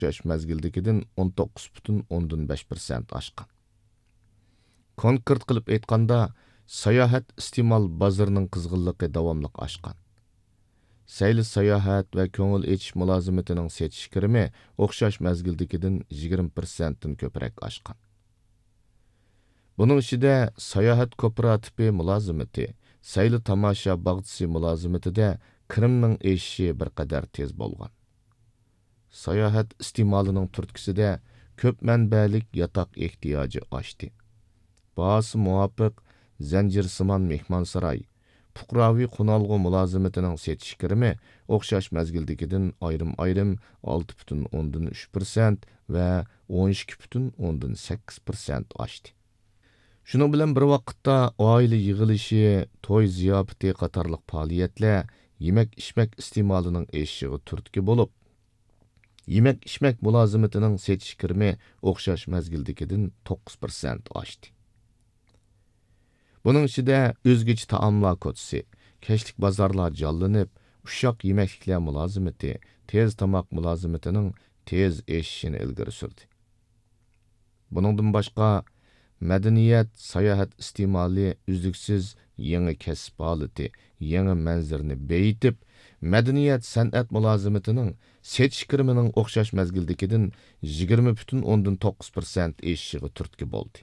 o'xshash mazgildagidan 19,5% oshgan. Konkret qilib aytganda, sayohat iste'mol bozorining qizg'inligi davomli oshgan. Sayli sayohat va ko'ngil etish mulozimatining setish kirimi o'xshash mazgildagidan 20% dan ko'proq oshgan. Buning ichida sayohat kooperativi mulozimati, sayli tomosha bog'chisi mulozimatida kirimning eshishi bir qadar tez bo'lgan. Sayohat iste'molining turtkisida ko'p manbalik yotoq ehtiyoji oshdi. Bahasi muvofiq zanjirsimon mehmonsaroy, fuqaroviy qunalg'u mulozimatining setish kirimi o'xshash mazgildagidan ayrim 6,3% va 12,8% oshdi. Shuning bilan bir vaqtda oila yig'ilishi, to'y ziyofati qatorliq faoliyatlar yemak-ichmak iste'molining eshishiga turtki bo'lib, yemak-ichmak mulozimatining setish kirimi o'xshash mazgildagidan 9% oshdi. Buning ichida o'zgacha taomlar kotisi, kashlik bozorlar jonlanib, ushoq yemakliklar mulozimati, tez tomoq mulozimatining tez eshishini ilgari surdi. Buningdan boshqa madaniyat, sayohat iste'moli uzluksiz yangi kasb holati, yangi manzarni beyitib, madaniyat san'at mulozimatining setish kirimining o'xshash mazgildagidan 20,9% eshishiga turtki bo'ldi.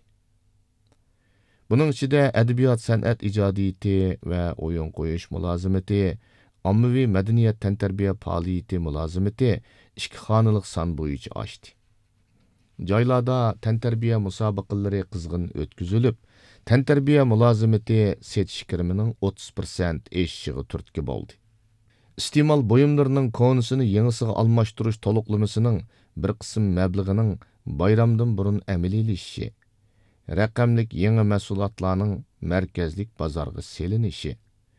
Buning ichida adabiyot san'at ijodiyati va o'yin qo'yish mulozimati, ommaviy madaniyat tantarbiya faoliyati mulozimati ikki xonalik son bo'yicha oshdi. Joylarda tantarbiya musobaqalari qizg'in o'tkazilib, tantarbiya mulozimati setish kirimining 30% eshishiga turtki bo'ldi. İste'mol buyumlarining konusini yangisiga almashtirish to'liqlamasining bir qism mablag'ining bayramdan burun amaliylashishi, raqamlik yangi mahsulotlarning markazlik bozorga selinishi,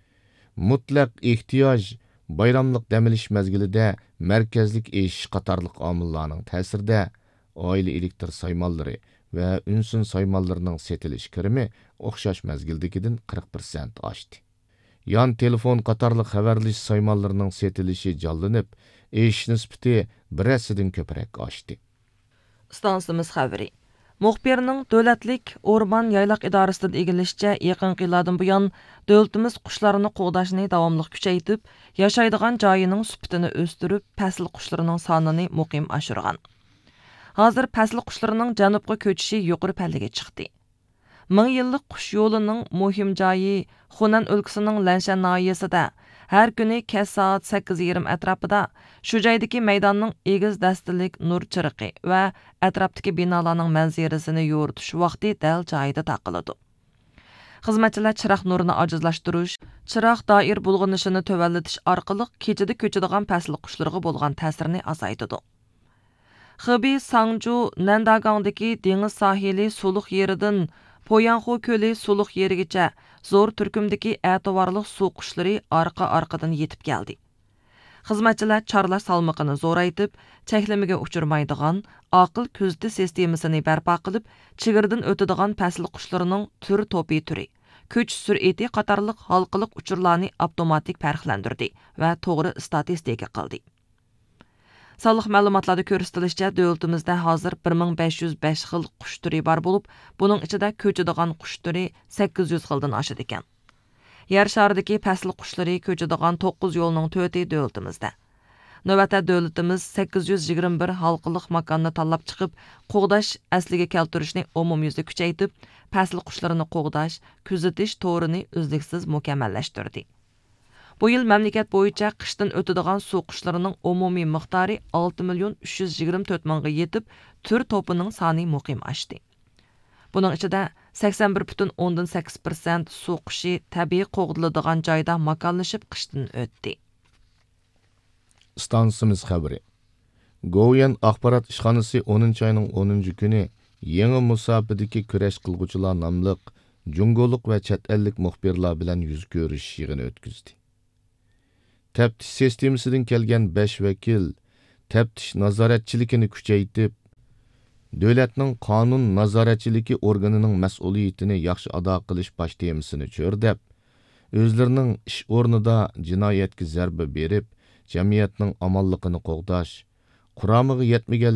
mutlaq ehtiyoj bayramlik dam olish mazgilida markazlik eshish qatorliq omillarning ta'sirida oila elektr saymollari va unsun saymollarining setilish kirimi o'xshash mazgildagidan 40% oshdi. Yan telefon qatorliq xabarlash saymollarining setilishi jonlanib, eshish nisbati bir asidan ko'proq oshdi. Stansimiz xabari. Muxbirning Davlatlik O'rmon yaylaq idorasidan egilishicha, yaqinqi yillardan buyon davlatimiz qushlarni qo'g'dashni davomli kuchaytirib, yashaydigan joyining sifatini o'stirib, fasl qushlarining sonini muqim oshirgan. Hozir fasl qushlarining janubga ko'chishi yuqori pallaga chiqdi. 1000 yillik qush yo'lining muhim joyi Xunan o'lkasining Lanshan noyasida har kuni kech soat 8:20 atrofida shu joydagi maydonning egiz dastilik nur chiriqi va atrofdagi binolarning manzarasini yo'ritish vaqti dal joyida taqiladi. Xizmatchilar chiroq nurini ojizlashtirish, chiroq doir bulg'anishini tövallatish orqali kechada ko'chadigan fasl qushlarga bo'lgan ta'sirini azaytadi. Xibey Sangju Nandagangdagi dengiz sohili suluq yeridan Poyanxu ko'li suluq yerigacha zo'r turkumdagi atovarliq suv qushlari orqa-orqadan yetib keldi. Xizmatchilar chorlash salmoqini zo'raytib, cheklamaga uchirmaydigan aql kuzatish sistemasini barpo qilib, chigirdan o'tadigan fasl qushlarining tur to'pi turi, ko'ch sur'ati qatorliq halqiliq uchurlarni avtomatik farqlantirdi va to'g'ri statistika qildi. Sog'liq ma'lumotlarda ko'rsatilishicha, davlatimizda hozir 1505 xil qush turi bor bo'lib, buning ichida ko'chadigan qush turi 800 xildan oshadi ekan. Yer sharidagi fasl qushlari ko'chadigan 9 yo'lning 4-i davlatimizda. Navbatda davlatimiz 821 halqiliq makonni tanlab chiqib, qo'g'dash asliga keltirishni umumyuzda kuchaytirib, fasl qushlarini qo'g'dash, kuzatish to'rini uzluksiz mukammallashtirdi. Bu yil mamlakat bo'yicha qishdan o'tadigan suv qushlarining umumiy miqdori 6,324,000 ga yetib, tur to'pining soni muqim oshdi. Buning ichida 81,8% suv qushi tabiiy qo'g'diladigan joyda makonlashib qishdan o'tdi. Stansimiz xabari. Go'yan axborot ishxonasi 10-oyning 10-kuni yangi musofadagi kurash qilguvchilar nomliq jungoliq va chet ellik muxbirlar bilan yuz ko'rish yig'ini o'tkazdi. Taftish sistemasidan kelgan 5 vakil taftish nazoratchiligini kuchaytirib, davlatning qonun nazoratchiligi organining mas'uliyatini yaxshi ado qilish bosh temasini cho'rdab, o'zlarining ish o'rnida jinoyatga zarba berib, jamiyatning amonligini qo'g'dash, quromiga yetmagan